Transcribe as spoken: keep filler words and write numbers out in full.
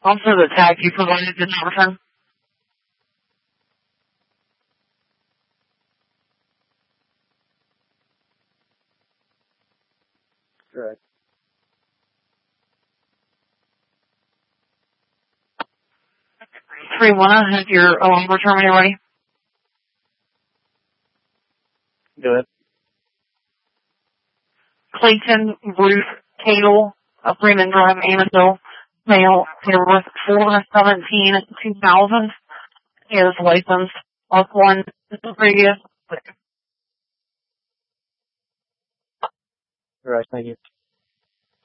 Also, the tag you provided did not return. Correct. three one, I have your alarm return when you're ready. Go ahead. Clayton Bruce Cagle of Freeman Drive, Amityville, male, February four seventeen two thousand. His license, plus one, previous. All right, thank you.